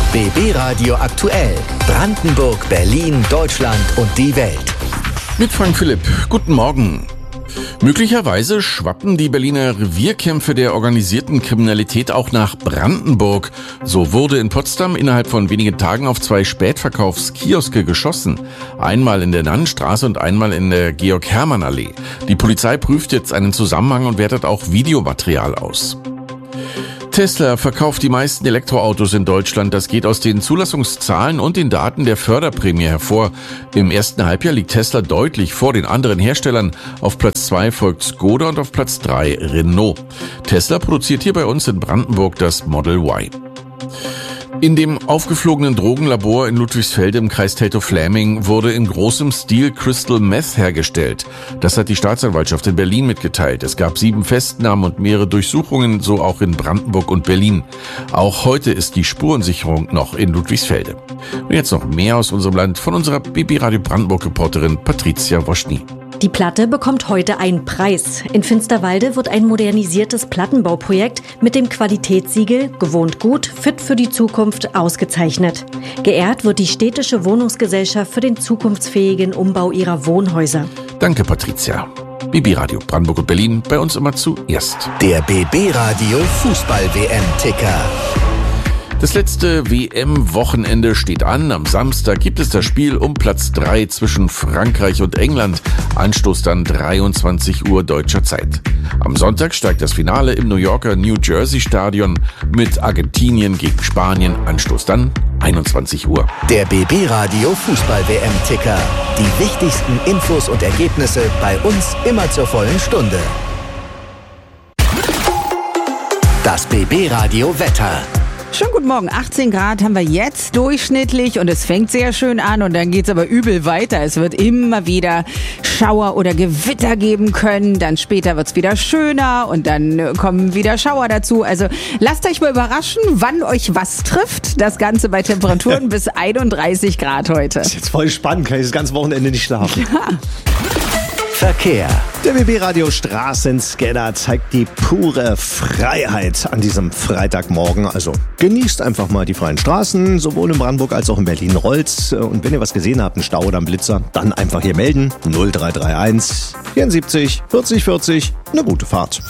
BB Radio aktuell. Brandenburg, Berlin, Deutschland und die Welt. Mit Frank Philipp. Guten Morgen. Möglicherweise schwappen die Berliner Revierkämpfe der organisierten Kriminalität auch nach Brandenburg. So wurde in Potsdam innerhalb von wenigen Tagen auf 2 Spätverkaufskioske geschossen. Einmal in der Nannenstraße und einmal in der Georg-Hermann-Allee. Die Polizei prüft jetzt einen Zusammenhang und wertet auch Videomaterial aus. Tesla verkauft die meisten Elektroautos in Deutschland. Das geht aus den Zulassungszahlen und den Daten der Förderprämie hervor. Im ersten Halbjahr liegt Tesla deutlich vor den anderen Herstellern. Auf Platz 2 folgt Skoda und auf Platz 3 Renault. Tesla produziert hier bei uns in Brandenburg das Model Y. In dem aufgeflogenen Drogenlabor in Ludwigsfelde im Kreis Teltow-Fläming wurde in großem Stil Crystal Meth hergestellt. Das hat die Staatsanwaltschaft in Berlin mitgeteilt. Es gab 7 Festnahmen und mehrere Durchsuchungen, so auch in Brandenburg und Berlin. Auch heute ist die Spurensicherung noch in Ludwigsfelde. Und jetzt noch mehr aus unserem Land von unserer BB Radio Brandenburg-Reporterin Patricia Woschny. Die Platte bekommt heute einen Preis. In Finsterwalde wird ein modernisiertes Plattenbauprojekt mit dem Qualitätssiegel Gewohnt gut, fit für die Zukunft ausgezeichnet. Geehrt wird die städtische Wohnungsgesellschaft für den zukunftsfähigen Umbau ihrer Wohnhäuser. Danke, Patricia. BB Radio Brandenburg und Berlin, bei uns immer zuerst. Der BB Radio Fußball-WM-Ticker. Das letzte WM-Wochenende steht an. Am Samstag gibt es das Spiel um Platz 3 zwischen Frankreich und England. Anstoß dann 23 Uhr deutscher Zeit. Am Sonntag steigt das Finale im New Yorker New Jersey Stadion mit Argentinien gegen Spanien. Anstoß dann 21 Uhr. Der BB Radio Fußball-WM-Ticker. Die wichtigsten Infos und Ergebnisse bei uns immer zur vollen Stunde. Das BB Radio Wetter. Schönen guten Morgen, 18 Grad haben wir jetzt durchschnittlich und es fängt sehr schön an und dann geht's aber übel weiter. Es wird immer wieder Schauer oder Gewitter geben können, dann später wird's wieder schöner und dann kommen wieder Schauer dazu. Also lasst euch mal überraschen, wann euch was trifft. Das Ganze bei Temperaturen bis 31 Grad heute. Das ist jetzt voll spannend, kann ich das ganze Wochenende nicht schlafen. Ja. Verkehr. Der BB Radio Straßenscanner zeigt die pure Freiheit an diesem Freitagmorgen. Also genießt einfach mal die freien Straßen, sowohl in Brandenburg als auch in Berlin rollt's. Und wenn ihr was gesehen habt, einen Stau oder einen Blitzer, dann einfach hier melden. 0331 74 40 40. Eine gute Fahrt.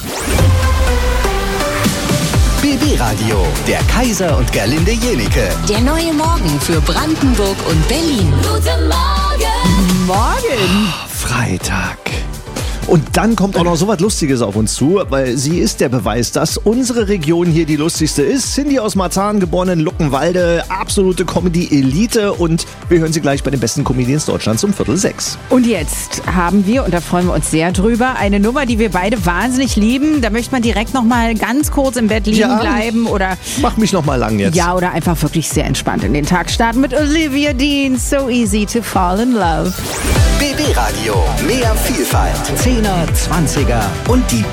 BB Radio, der Kaiser und Gerlinde Jenike. Der neue Morgen für Brandenburg und Berlin. Guten Morgen! Morgen! Freitag. Und dann kommt auch noch so was Lustiges auf uns zu, weil sie ist der Beweis, dass unsere Region hier die lustigste ist. Cindy aus Marzahn, geboren in Luckenwalde, absolute Comedy-Elite und wir hören sie gleich bei den besten Comedians Deutschlands um 5:45. Und jetzt haben wir, und da freuen wir uns sehr drüber, eine Nummer, die wir beide wahnsinnig lieben. Da möchte man direkt noch mal ganz kurz im Bett liegen bleiben oder... Mach mich noch mal lang jetzt. Ja, oder einfach wirklich sehr entspannt in den Tag starten mit Olivia Dean. So easy to fall in love. BB Radio, mehr Vielfalt, 10er, 20er und die